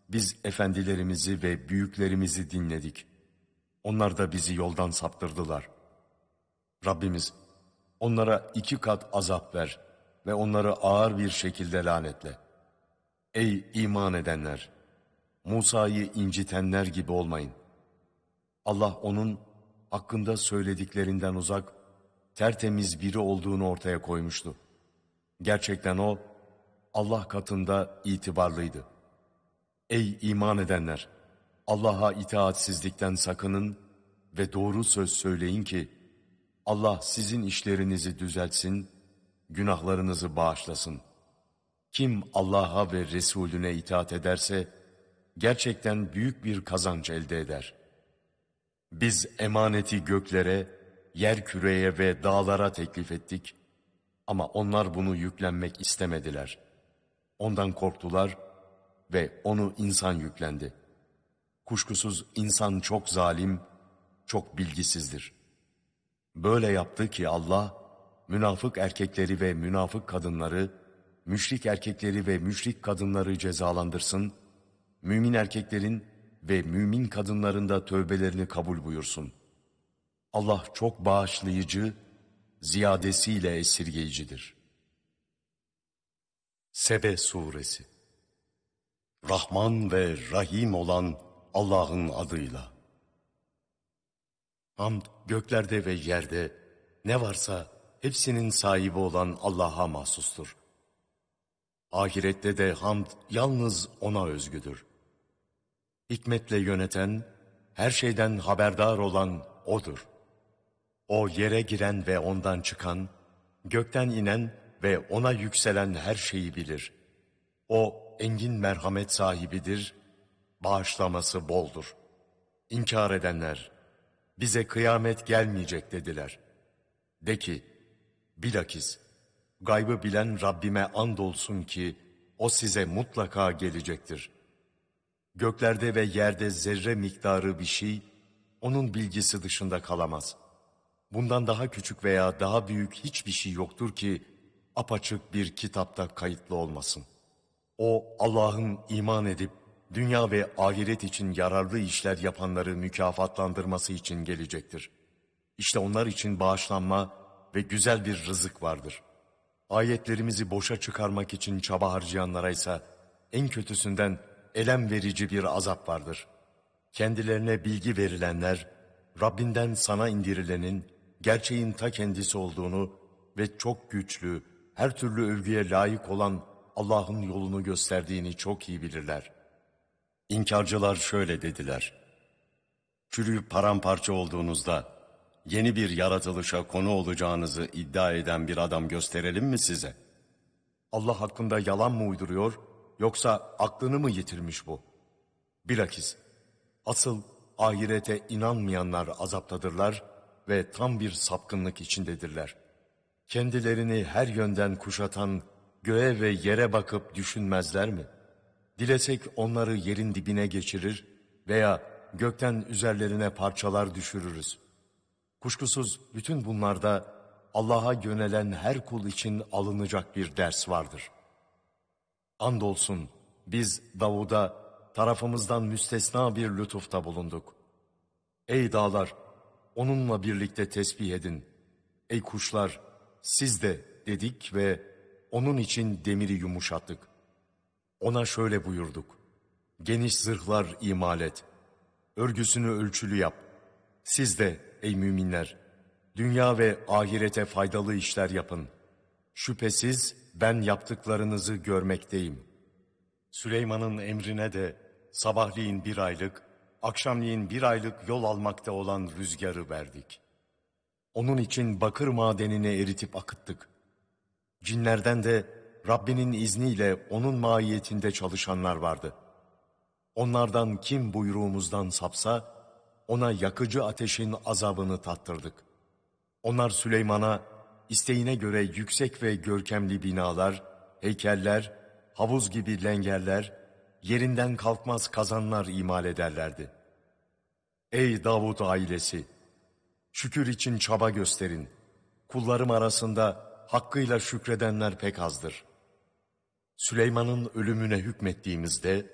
Biz efendilerimizi ve büyüklerimizi dinledik. Onlar da bizi yoldan saptırdılar. Rabbimiz, onlara 2 kat azap ver ve onları ağır bir şekilde lanetle. Ey iman edenler! Musa'yı incitenler gibi olmayın. Allah onun hakkında söylediklerinden uzak, tertemiz biri olduğunu ortaya koymuştu. Gerçekten o, Allah katında itibarlıydı. Ey iman edenler! Allah'a itaatsizlikten sakının ve doğru söz söyleyin ki, Allah sizin işlerinizi düzeltsin, günahlarınızı bağışlasın. Kim Allah'a ve Resulüne itaat ederse, gerçekten büyük bir kazanç elde eder. Biz emaneti göklere, yer küreye ve dağlara teklif ettik ama onlar bunu yüklenmek istemediler. Ondan korktular ve onu insan yüklendi. Kuşkusuz insan çok zalim, çok bilgisizdir. Böyle yaptı ki Allah, münafık erkekleri ve münafık kadınları, müşrik erkekleri ve müşrik kadınları cezalandırsın, mümin erkeklerin ve mümin kadınların da tövbelerini kabul buyursun. Allah çok bağışlayıcı, ziyadesiyle esirgeyicidir. Sebe Suresi. Rahman ve Rahim olan Allah'ın adıyla. Hamd göklerde ve yerde ne varsa hepsinin sahibi olan Allah'a mahsustur. Ahirette de hamd yalnız O'na özgüdür. Hikmetle yöneten, her şeyden haberdar olan O'dur. O yere giren ve ondan çıkan, gökten inen ve O'na yükselen her şeyi bilir. O engin merhamet sahibidir, bağışlaması boldur. İnkar edenler, bize kıyamet gelmeyecek dediler. De ki, bilakis, gaybı bilen Rabbime andolsun ki, o size mutlaka gelecektir. Göklerde ve yerde zerre miktarı bir şey, onun bilgisi dışında kalamaz. Bundan daha küçük veya daha büyük hiçbir şey yoktur ki, apaçık bir kitapta kayıtlı olmasın. O, Allah'ın iman edip, dünya ve ahiret için yararlı işler yapanları mükafatlandırması için gelecektir. İşte onlar için bağışlanma ve güzel bir rızık vardır. Ayetlerimizi boşa çıkarmak için çaba harcayanlara ise en kötüsünden elem verici bir azap vardır. Kendilerine bilgi verilenler, Rabbinden sana indirilenin gerçeğin ta kendisi olduğunu ve çok güçlü, her türlü övgüye layık olan Allah'ın yolunu gösterdiğini çok iyi bilirler. İnkarcılar şöyle dediler: çürüyüp paramparça olduğunuzda yeni bir yaratılışa konu olacağınızı iddia eden bir adam gösterelim mi size? Allah hakkında yalan mı uyduruyor, yoksa aklını mı yitirmiş bu? Bilakis, asıl ahirete inanmayanlar azaptadırlar ve tam bir sapkınlık içindedirler. Kendilerini her yönden kuşatan göğe ve yere bakıp düşünmezler mi? Dilesek onları yerin dibine geçirir veya gökten üzerlerine parçalar düşürürüz. Kuşkusuz bütün bunlarda Allah'a yönelen her kul için alınacak bir ders vardır. Andolsun biz Davud'a tarafımızdan müstesna bir lütufta bulunduk. Ey dağlar, onunla birlikte tesbih edin. Ey kuşlar, siz de dedik ve onun için demiri yumuşattık. Ona şöyle buyurduk: geniş zırhlar imal et. Örgüsünü ölçülü yap. Siz de ey müminler, dünya ve ahirete faydalı işler yapın. Şüphesiz ben yaptıklarınızı görmekteyim. Süleyman'ın emrine de sabahleyin 1 aylık, akşamleyin 1 aylık yol almakta olan rüzgarı verdik. Onun için bakır madenini eritip akıttık. Cinlerden de Rabbinin izniyle onun mahiyetinde çalışanlar vardı. Onlardan kim buyruğumuzdan sapsa, ona yakıcı ateşin azabını tattırdık. Onlar Süleyman'a isteğine göre yüksek ve görkemli binalar, heykeller, havuz gibi lengerler, yerinden kalkmaz kazanlar imal ederlerdi. Ey Davud ailesi! Şükür için çaba gösterin. Kullarım arasında hakkıyla şükredenler pek azdır. Süleyman'ın ölümüne hükmettiğimizde